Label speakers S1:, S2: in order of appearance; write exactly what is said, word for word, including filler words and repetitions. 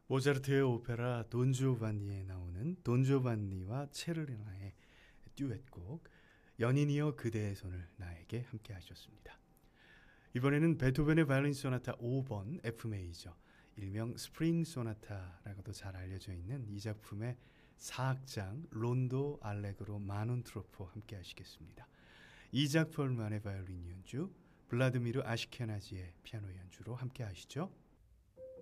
S1: 모차르트의 오페라 돈지오반니에 나오는 돈지오반니와 체르리나의 듀엣곡 연인이여 그대의 손을 나에게 함께 하셨습니다. 이번에는 베토벤의 바이올린 소나타 오 번 F 메이저, 일명 스프링 소나타라고도 잘 알려져 있는 이 작품의 사악장 론도 알레그로 마논 트로포 함께 하시겠습니다. 이작 펄만의 바이올린 연주, 블라드미르 아시케나지의 피아노 연주로 함께 하시죠.